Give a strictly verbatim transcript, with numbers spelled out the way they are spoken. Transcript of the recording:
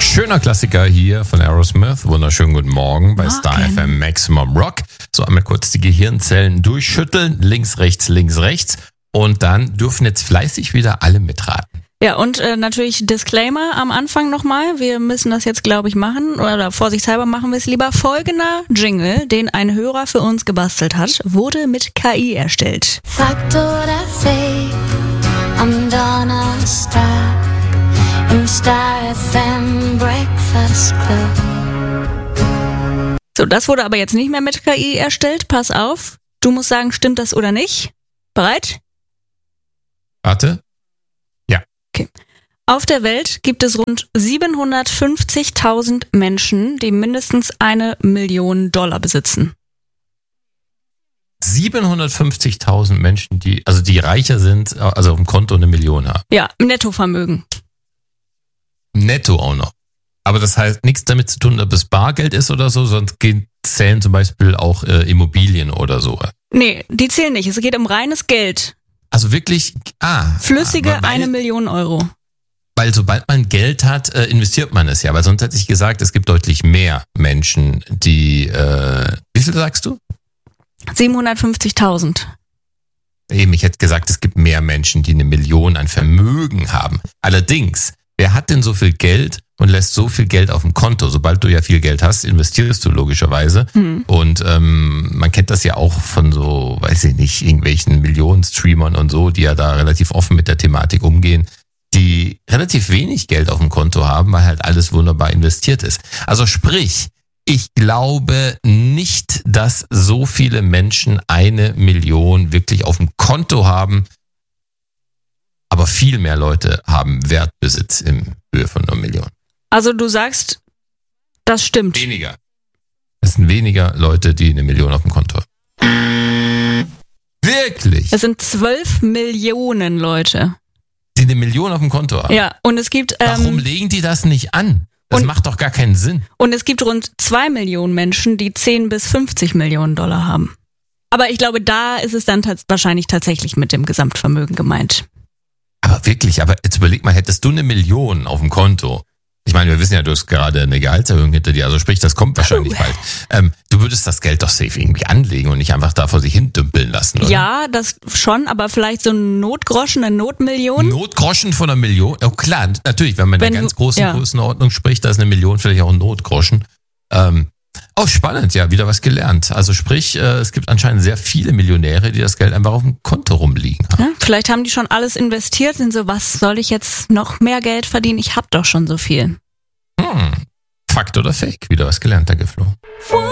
Schöner Klassiker hier von Aerosmith. Wunderschönen guten Morgen bei Morgen. Star F M Maximum Rock. So, einmal kurz die Gehirnzellen durchschütteln. Links, rechts, links, rechts. Und dann dürfen jetzt fleißig wieder alle mitraten. Ja, und äh, natürlich Disclaimer am Anfang nochmal. Wir müssen das jetzt, glaube ich, machen. Oder vorsichtshalber machen wir es lieber. Folgender Jingle, den ein Hörer für uns gebastelt hat, wurde mit K I erstellt. Fakt oder Fake, I'm Donna Star im Star F M Breakfast Club. So, das wurde aber jetzt nicht mehr mit K I erstellt. Pass auf. Du musst sagen, stimmt das oder nicht? Bereit? Warte. Okay. Auf der Welt gibt es rund siebenhundertfünfzigtausend Menschen, die mindestens eine Million Dollar besitzen. siebenhundertfünfzigtausend Menschen, die, also die reicher sind, also auf dem Konto eine Million haben. Ja, Nettovermögen. Netto auch noch. Aber das heißt nichts damit zu tun, ob es Bargeld ist oder so, sonst gehen, zählen zum Beispiel auch äh, Immobilien oder so. Nee, die zählen nicht. Es geht um reines Geld. Also wirklich, ah. Flüssige weil, eine Million Euro. Weil sobald man Geld hat, äh, investiert man es ja. Weil sonst hätte ich gesagt, es gibt deutlich mehr Menschen, die, äh, wie viel sagst du? siebenhundertfünfzigtausend. Eben, ich hätte gesagt, es gibt mehr Menschen, die eine Million an Vermögen haben. Allerdings, wer hat denn so viel Geld und lässt so viel Geld auf dem Konto? Sobald du ja viel Geld hast, investierst du logischerweise. Mhm. Und ähm, man kennt das ja auch von so, weiß ich nicht, irgendwelchen Millionen-Streamern und so, die ja da relativ offen mit der Thematik umgehen, die relativ wenig Geld auf dem Konto haben, weil halt alles wunderbar investiert ist. Also sprich, ich glaube nicht, dass so viele Menschen eine Million wirklich auf dem Konto haben, aber viel mehr Leute haben Wertbesitz in Höhe von einer Million. Also du sagst, das stimmt. Weniger. Es sind weniger Leute, die eine Million auf dem Konto haben. Wirklich? Es sind zwölf Millionen Leute. Die eine Million auf dem Konto haben? Ja, und es gibt... Ähm, Warum legen die das nicht an? Das und, macht doch gar keinen Sinn. Und es gibt rund zwei Millionen Menschen, die zehn bis fünfzig Millionen Dollar haben. Aber ich glaube, da ist es dann tats- wahrscheinlich tatsächlich mit dem Gesamtvermögen gemeint. Aber wirklich, aber jetzt überleg mal, hättest du eine Million auf dem Konto, ich meine, wir wissen ja, du hast gerade eine Gehaltserhöhung hinter dir, also sprich, das kommt wahrscheinlich bald. Ähm, du würdest das Geld doch safe irgendwie anlegen und nicht einfach da vor sich hin dümpeln lassen, oder? Ja, das schon, aber vielleicht so ein Notgroschen, eine Notmillion? Notgroschen von einer Million? Oh klar, natürlich, wenn man in Wenn einer ganz du, großen ja. Größenordnung spricht, da ist eine Million vielleicht auch ein Notgroschen. Ähm, auch spannend, ja, wieder was gelernt. Also sprich, äh, es gibt anscheinend sehr viele Millionäre, die das Geld einfach auf dem Konto rumliegen haben. Ja, vielleicht haben die schon alles investiert, sind so, was soll ich jetzt noch mehr Geld verdienen? Ich hab doch schon so viel. Hm. Fakt oder Fake? Wieder was gelernt, danke Flo.